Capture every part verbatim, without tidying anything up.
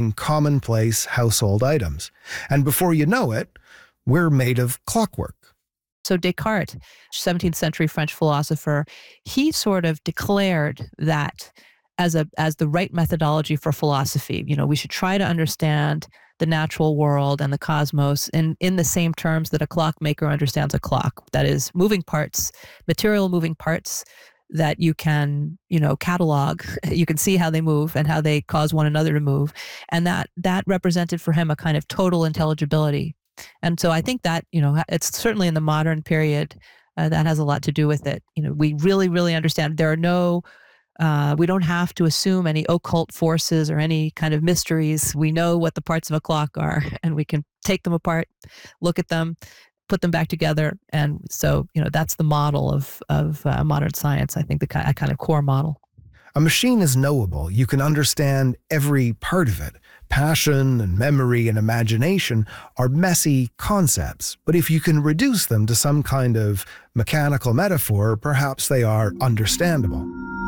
using commonplace household items. And before you know it, we're made of clockwork. So Descartes, seventeenth century French philosopher, he sort of declared that as a as the right methodology for philosophy. You know, we should try to understand the natural world and the cosmos in, in the same terms that a clockmaker understands a clock. That is, moving parts, material moving parts that you can, you know, catalog. You can see how they move and how they cause one another to move. And that that represented for him a kind of total intelligibility. And so I think that, you know, it's certainly in the modern period, uh, that has a lot to do with it. You know, we really, really understand there are no Uh, we don't have to assume any occult forces or any kind of mysteries. We know what the parts of a clock are, and we can take them apart, look at them, put them back together. And so, you know, that's the model of of uh, modern science. I think the ki- a kind of core model. A machine is knowable. You can understand every part of it. Passion and memory and imagination are messy concepts, but if you can reduce them to some kind of mechanical metaphor, perhaps they are understandable.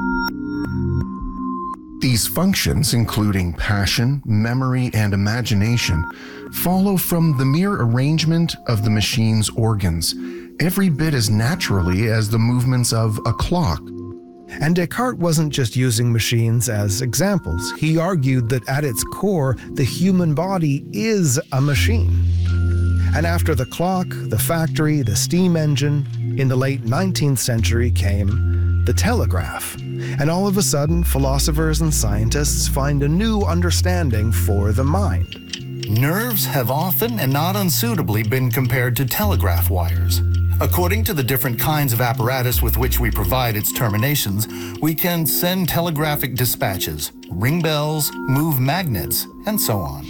These functions, including passion, memory, and imagination, follow from the mere arrangement of the machine's organs, every bit as naturally as the movements of a clock. And Descartes wasn't just using machines as examples. He argued that at its core, the human body is a machine. And after the clock, the factory, the steam engine, in the late nineteenth century came the telegraph. And all of a sudden, philosophers and scientists find a new understanding for the mind. Nerves have often and not unsuitably been compared to telegraph wires. According to the different kinds of apparatus with which we provide its terminations, we can send telegraphic dispatches, ring bells, move magnets, and so on.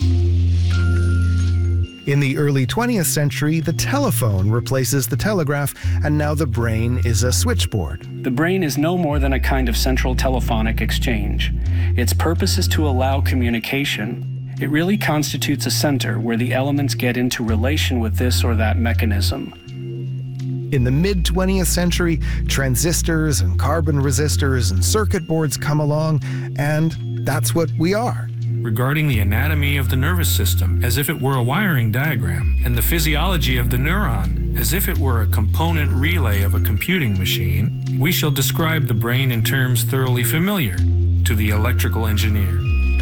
In the early twentieth century, the telephone replaces the telegraph, and now the brain is a switchboard. The brain is no more than a kind of central telephonic exchange. Its purpose is to allow communication. It really constitutes a center where the elements get into relation with this or that mechanism. In the mid-twentieth century, transistors and carbon resistors and circuit boards come along, and that's what we are. Regarding the anatomy of the nervous system as if it were a wiring diagram, and the physiology of the neuron as if it were a component relay of a computing machine, we shall describe the brain in terms thoroughly familiar to the electrical engineer.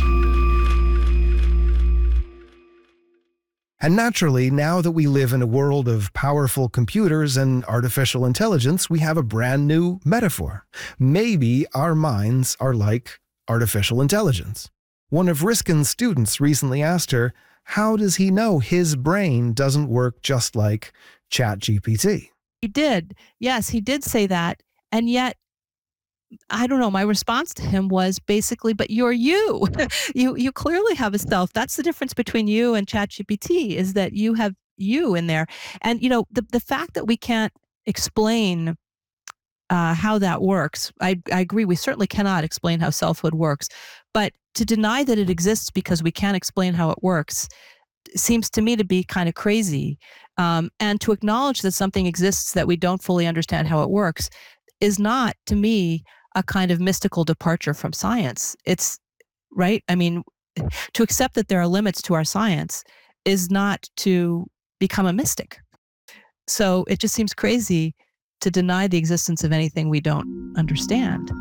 And naturally, now that we live in a world of powerful computers and artificial intelligence, we have a brand new metaphor. Maybe our minds are like artificial intelligence. One of Riskin's students recently asked her, how does he know his brain doesn't work just like ChatGPT? He did. Yes, he did say that. And yet, I don't know, my response to him was basically, but you're you. you you clearly have a self. That's the difference between you and ChatGPT, is that you have you in there. And, you know, the, the fact that we can't explain uh, how that works, I, I agree, we certainly cannot explain how selfhood works. But to deny that it exists because we can't explain how it works seems to me to be kind of crazy. Um, and to acknowledge that something exists that we don't fully understand how it works is not, to me, a kind of mystical departure from science. It's, right? I mean, to accept that there are limits to our science is not to become a mystic. So it just seems crazy to deny the existence of anything we don't understand.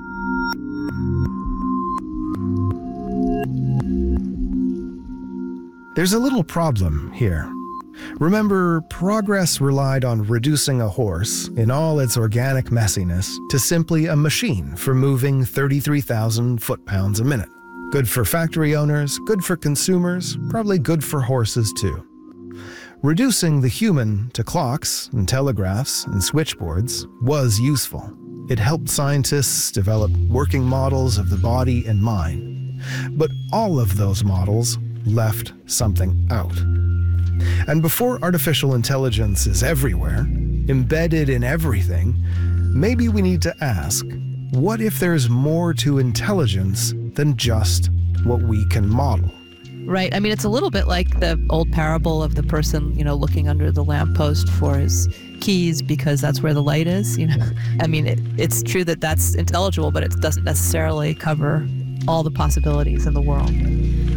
There's a little problem here. Remember, progress relied on reducing a horse, in all its organic messiness, to simply a machine for moving thirty-three thousand foot-pounds a minute. Good for factory owners, good for consumers, probably good for horses too. Reducing the human to clocks and telegraphs and switchboards was useful. It helped scientists develop working models of the body and mind. But all of those models left something out. And before artificial intelligence is everywhere, embedded in everything, maybe we need to ask, what if there's more to intelligence than just what we can model? Right. I mean, it's a little bit like the old parable of the person, you know, looking under the lamppost for his keys because that's where the light is, you know. I mean, it, it's true that that's intelligible, but it doesn't necessarily cover all the possibilities in the world.